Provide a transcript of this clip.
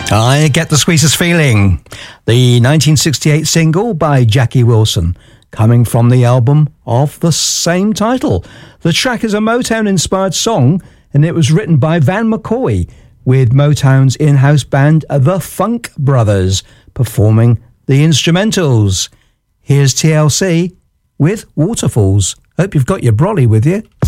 I Get the Squeezes Feeling, the 1968 single by Jackie Wilson, coming from the album of the same title. The track is a Motown-inspired song, and it was written by Van McCoy, with Motown's in-house band, The Funk Brothers, performing the instrumentals. Here's TLC with Waterfalls. Hope you've got your brolly with you.